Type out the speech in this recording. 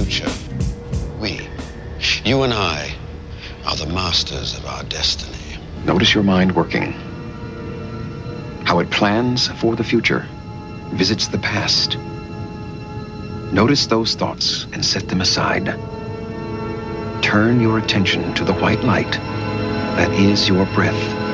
future. We, you and I, are the masters of our destiny. Notice your mind working. How it plans for the future, visits the past. Notice those thoughts and set them aside. Turn your attention to the white light that is your breath.